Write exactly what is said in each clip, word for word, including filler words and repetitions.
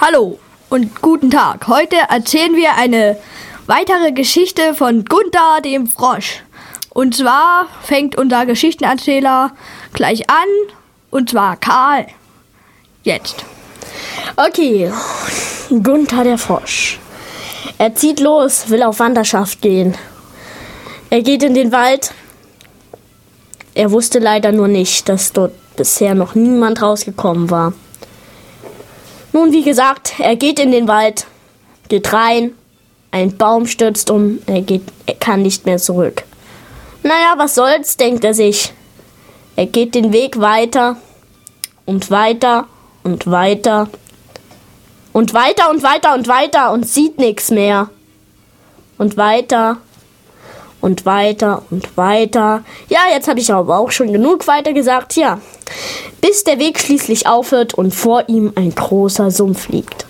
Hallo und guten Tag. Heute erzählen wir eine weitere Geschichte von Gunther dem Frosch. Und zwar fängt unser Geschichtenerzähler gleich an, und zwar Karl. Jetzt. Okay, Gunther der Frosch. Er zieht los, will auf Wanderschaft gehen. Er geht in den Wald. Er wusste leider nur nicht, dass dort bisher noch niemand rausgekommen war. Nun, wie gesagt, er geht in den Wald, geht rein, ein Baum stürzt um, er, geht, er kann nicht mehr zurück. Naja, was soll's, denkt er sich. Er geht den Weg weiter und weiter und weiter und weiter und weiter und weiter und sieht nichts mehr. Und weiter und weiter und weiter. Ja, jetzt habe ich aber auch schon genug weiter gesagt, ja. Bis der Weg schließlich aufhört und vor ihm ein großer Sumpf liegt.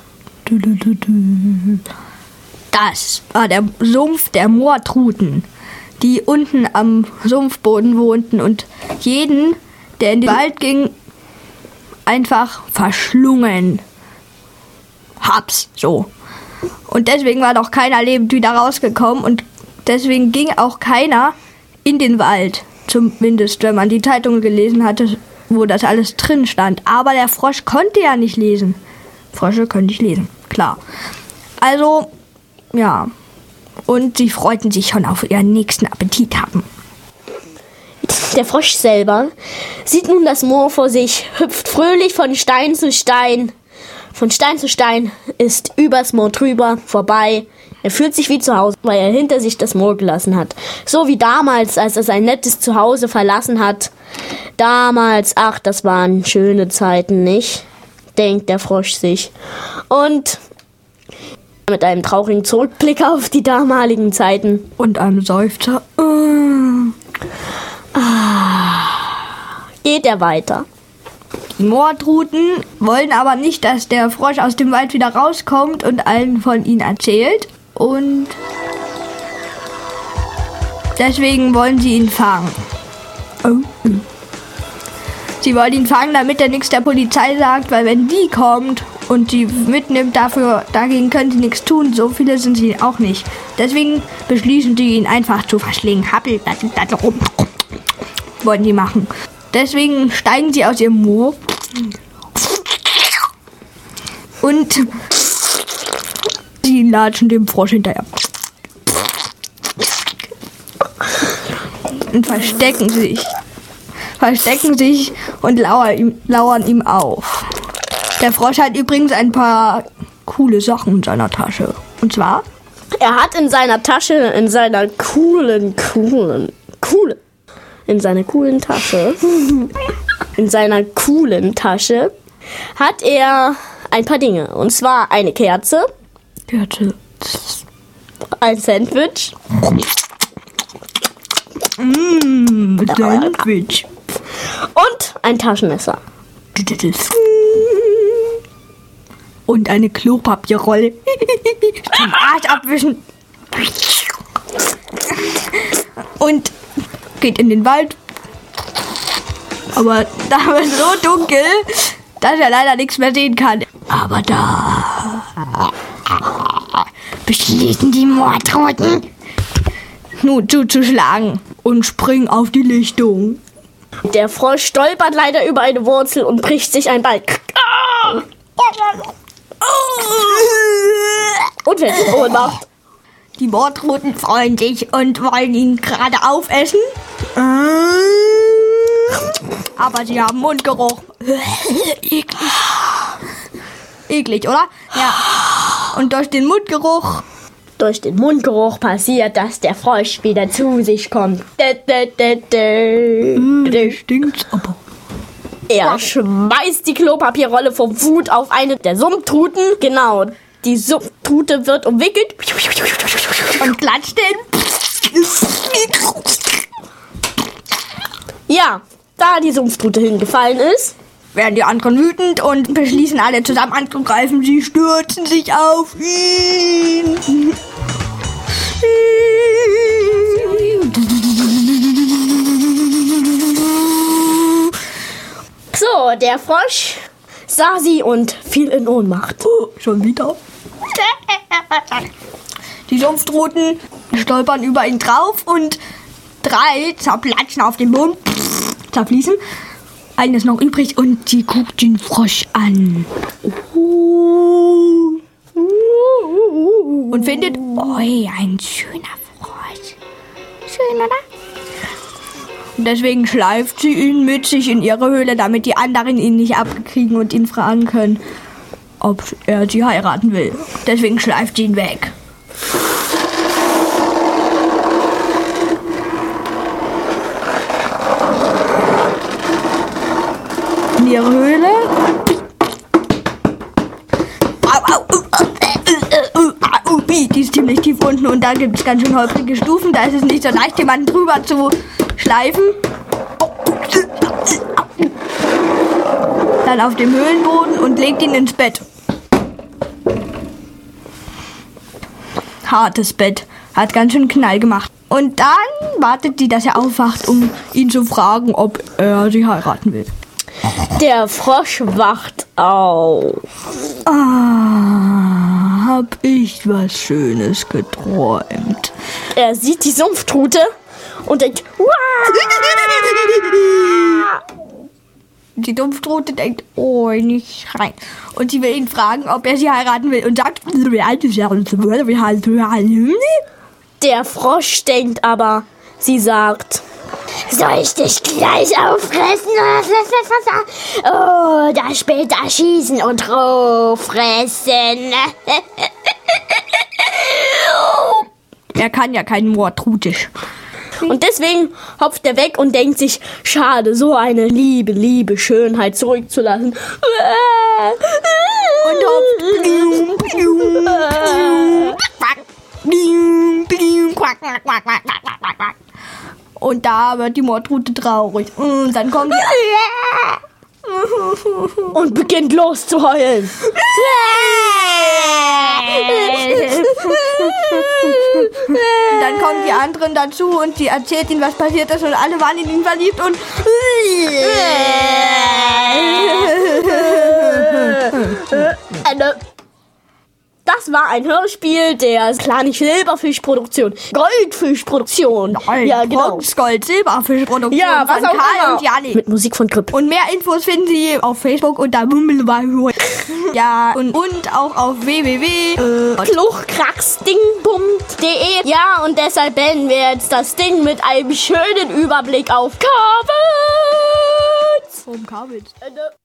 Das war der Sumpf der Moortruten, die unten am Sumpfboden wohnten und jeden, der in den Wald ging, einfach verschlungen. Hab's, so. Und deswegen war doch keiner lebend wieder rausgekommen und deswegen ging auch keiner in den Wald. Zumindest, wenn man die Zeitung gelesen hatte, wo das alles drin stand. Aber der Frosch konnte ja nicht lesen. Frösche können nicht lesen, klar. Also, ja. Und sie freuten sich schon auf ihren nächsten Appetit haben. Der Frosch selber sieht nun das Moor vor sich, hüpft fröhlich von Stein zu Stein. Von Stein zu Stein, ist übers Moor drüber, vorbei. Er fühlt sich wie zu Hause, weil er hinter sich das Moor gelassen hat. So wie damals, als er sein nettes Zuhause verlassen hat. Damals, ach, das waren schöne Zeiten, nicht? Denkt der Frosch sich. Und mit einem traurigen Zurückblick auf die damaligen Zeiten. Und einem Seufzer. Uh. Ah, geht er weiter. Die Moortruten wollen aber nicht, dass der Frosch aus dem Wald wieder rauskommt und allen von ihnen erzählt. Und deswegen wollen sie ihn fangen. Oh. Sie wollen ihn fangen, damit er nichts der Polizei sagt, weil wenn die kommt und sie mitnimmt, dafür, dagegen können sie nichts tun. So viele sind sie auch nicht. Deswegen beschließen sie, ihn einfach zu verschlingen. Happel, dattel, dattel, rum. Wollen die machen. Deswegen steigen sie aus ihrem Moor und sie latschen dem Frosch hinterher. Und verstecken sich. Verstecken sich und lauern ihm, lauern ihm auf. Der Frosch hat übrigens ein paar coole Sachen in seiner Tasche. Und zwar? Er hat in seiner Tasche, in seiner coolen, coolen, coolen, in seiner coolen Tasche, in seiner coolen Tasche hat er ein paar Dinge. Und zwar eine Kerze. Kerze. Ein Sandwich. Mmh, Sandwich. Und ein Taschenmesser. Und eine Klopapierrolle. Zum Arsch abwischen. Und geht in den Wald. Aber da wird es so dunkel, dass er leider nichts mehr sehen kann. Aber da beschließen die Moortruten, nun zuzuschlagen und springen auf die Lichtung. Der Frosch stolpert leider über eine Wurzel und bricht sich ein Bein. Und fällt in Ohnmacht. Die Moortruten freuen sich und wollen ihn gerade aufessen. Aber sie haben Mundgeruch. Eklig. Eklig, oder? Ja. Und durch den Mundgeruch... Durch den Mundgeruch passiert, dass der Frosch wieder zu sich kommt. Mmh, stinkt's aber. Er schmeißt die Klopapierrolle vor Wut auf eine der Sumpftruten. Genau, die Sumpftrute wird umwickelt. Und klatscht den. Ja, da die Sumpftrute hingefallen ist, werden die anderen wütend und beschließen alle zusammen anzugreifen. Sie stürzen sich auf ihn. So, der Frosch sah sie und fiel in Ohnmacht. Oh, schon wieder. Die Sumpftruten stolpern über ihn drauf und drei zerplatschen auf den Boden, zerfließen. Eine ist noch übrig und sie guckt den Frosch an. Und findet, oi, ein schöner Frosch. Schön, oder? Und deswegen schleift sie ihn mit sich in ihre Höhle, damit die anderen ihn nicht abkriegen und ihn fragen können, ob er sie heiraten will. Deswegen schleift sie ihn weg. In ihre Höhle. Die ist ziemlich tief unten und da gibt es ganz schön holprige Stufen. Da ist es nicht so leicht, jemanden drüber zu schleifen. Dann auf dem Höhlenboden und legt ihn ins Bett. Hartes Bett. Hat ganz schön Knall gemacht. Und dann wartet die, dass er aufwacht, um ihn zu fragen, ob er sie heiraten will. Der Frosch wacht auf. Ah, hab ich was Schönes geträumt. Er sieht die Sumpftrute und denkt, Wah! Die Sumpftrute denkt, oh, nicht schreien. Und sie will ihn fragen, ob er sie heiraten will und sagt, der Frosch denkt aber, sie sagt, soll ich dich gleich auffressen? Oder später schießen und roh fressen? Er kann ja kein Mordrutisch. Und deswegen hopft er weg und denkt sich, schade, so eine liebe, liebe Schönheit zurückzulassen. Und hopft. Und da wird die Mordrute traurig. Und dann kommt die und beginnt loszuheulen. Dann kommen die anderen dazu und sie erzählt ihnen, was passiert ist und alle waren in ihn verliebt und das war ein Hörspiel der kleinen Silberfischproduktion. Goldfischproduktion. Nein, ja, genau. Gold, Silberfischproduktion ja, von Karl Karl und Janni. Mit Musik von Grip. Und mehr Infos finden Sie auf Facebook unter ja, und, und auch auf w w w punkt kluchkraxding punkt de. Ja, und deshalb beenden wir jetzt das Ding mit einem schönen Überblick auf Kabels. Vom Kabels. Ende.